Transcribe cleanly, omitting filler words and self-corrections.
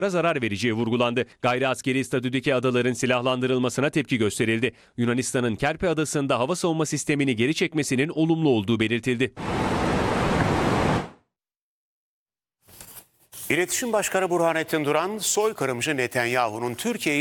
zarar vereceği vurgulandı. Gayri askeri statüdeki adaların silahlandırılmasına tepki gösterildi. Yunanistan'ın Kerpe Adası'nda hava savunma sistemini geri çekmesinin olumlu olduğu belirtildi. İletişim Başkanı Burhanettin Duran, soykırımcı Netanyahu'nun Türkiye'yi